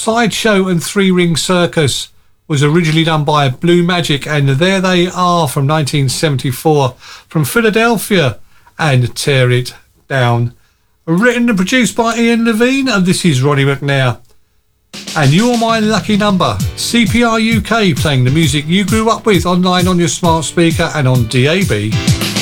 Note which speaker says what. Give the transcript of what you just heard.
Speaker 1: Sideshow and Three Ring Circus was originally done by Blue Magic, and There They Are from 1974 from Philadelphia, and Tear It Down. Written and produced by Ian Levine, and this is Ronnie McNair. And You're My Lucky Number. CPR UK, playing the music you grew up with online on your smart speaker and on DAB.